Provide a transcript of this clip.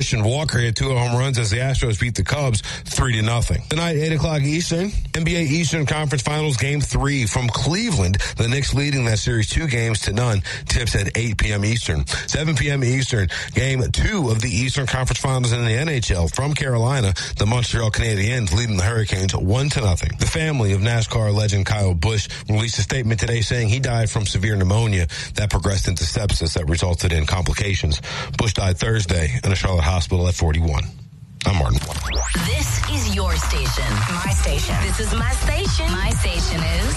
Christian Walker hit 2 home runs as the Astros beat the Cubs 3-0. Tonight, 8 o'clock Eastern, NBA Eastern Conference Finals Game 3 from Cleveland. The Knicks leading that series 2-0. Tips at 8 p.m. Eastern. 7 p.m. Eastern, Game 2 of the Eastern Conference Finals in the NHL from Carolina. The Montreal Canadiens leading the Hurricanes 1-0. The family of NASCAR legend Kyle Busch released a statement today saying he died from severe pneumonia that progressed into sepsis that resulted in complications. Busch died Thursday in a Charlotte hospital at 41. I'm Martin. This is your station. My station. This is my station. My station is